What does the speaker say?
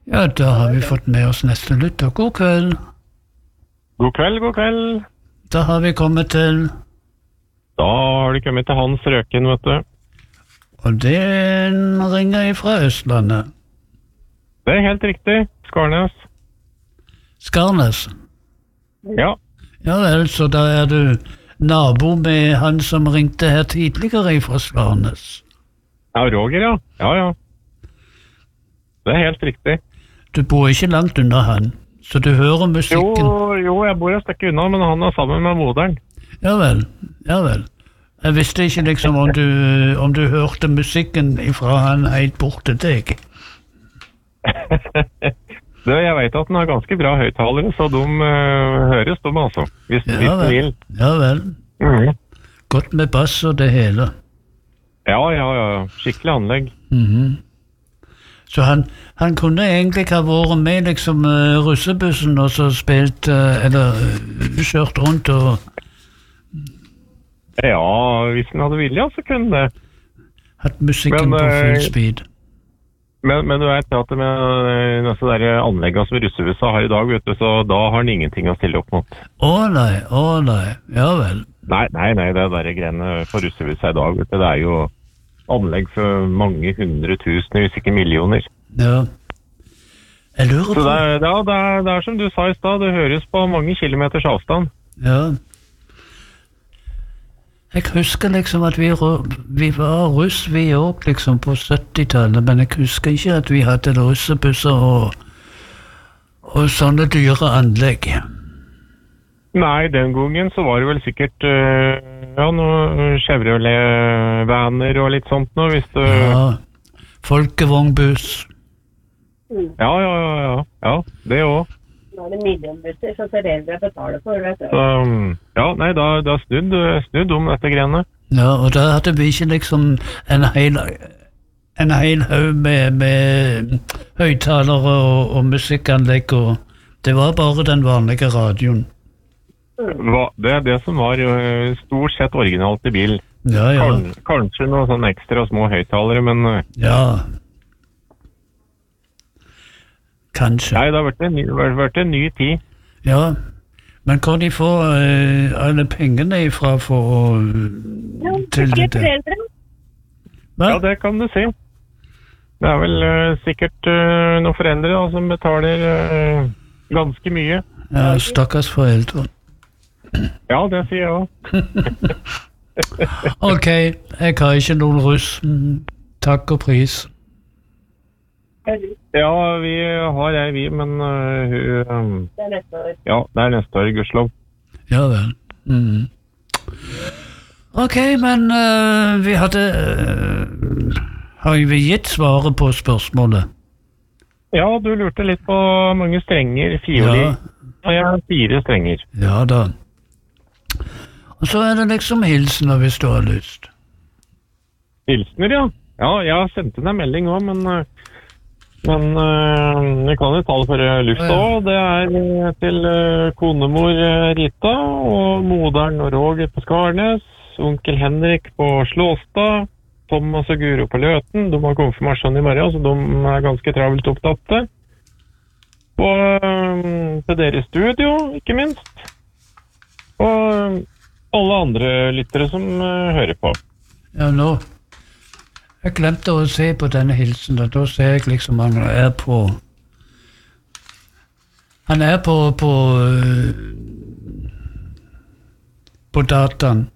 Ja, da har vi fått med oss neste lytter. God kveld. God kveld, god kveld. Da har vi kommet til... Da har du kommet til Hans Røken, vet du. Og den ringer fra Østlandet. Det er helt riktig. Skarnes. Skarnes? Ja. Ja vel, så da er du nabo med han som ringte her tidligere fra Skarnes. Ja, Roger, ja. Ja, ja. Det er helt riktig. Du bor ikke langt unna han, så du hører musikken. Jo, jeg bor et stykke unna, men han er sammen med moderen. Ja vel, ja vel. Jeg visste ikke liksom om du hørte musikken ifra han helt bort til deg. Jeg vet at den har ganske bra høyttalere, så de høres de altså, hvis du vil. Ja vel. Godt med bass og det hele. Ja. Skikkelig anlegg. Så han kunne egentlig ha vært med liksom russebussen og så spilt, eller kjørt rundt og... Ja, hvis han hadde vilja, så kunne det. Hatt musikken på full speed. Men du vet at med disse der anleggene som russebussa har i dag, vet du, så da har han ingenting å stille opp mot. Å nei, ja vel. Nei, det der greiene på russebussa i dag, vet du, det er jo anlegg for mange 100 000, hvis ikke millioner. Ja. Jeg lurer på... Så det er som du sa i sted, det høres på mange kilometers avstand. Ja. Jeg husker liksom at vi var russ, vi også, liksom på 70-tallet, men jeg husker ikke at vi hadde russebusser og sånne dyre anlegg. Nei, den gangen så var det vel sikkert noen Chevrolet-vaner og litt sånt nå, hvis du... Ja, folkevognbuss. Ja, det også. Nå er det millionbusser som foreldre betaler for, vet du. Ja, nei, da snudd om dette greiene. Ja, og da hadde vi ikke liksom en hel haug med høyttalere og musikkanlegg, og det var bare den vanlige radioen. Det er det som var stort sett originalt i bil. Ja. Kanskje noen sånne ekstra små høyttalere, men... Ja. Kanskje. Nei, det har vært en ny tid. Ja, men hvor de får alle pengene ifra for til det? Foreldre. Hva? Ja, det kan du si. Det er vel sikkert noen foreldre da, som betaler ganske mye. Ja, stakkars foreldre. Ja, det sier jeg også. Ok, jeg har ikke noen russ. Takk og pris. Ja, vi har vi, men hun... Det er neste år. Ja, det er neste år, gudskjelov. Ja vel. Ok, men vi hadde... har vi gitt svaret på spørsmålet? Ja, du lurte litt på mange strenger, fioli. Ja. Og jeg har 4 strenger. Ja da. Og så er det liksom hilsener hvis du har lyst. Hilsener, ja. Ja, jeg har sendt inn en melding også, men jeg kan jo ta det for luft også. Det er til konemor Rita, og moderen og Roger på Skarnes, onkel Henrik på Slåstad, Thomas og Guro på Løten. De har konfirmasjon i morgen, så de er ganske travelt opptatte. Og til deres studio, ikke minst. Og alle andre lyttere som hører på. Ja, nå. Jeg glemte å se på denne hilsen, da ser jeg liksom han er på... Han er på dataen.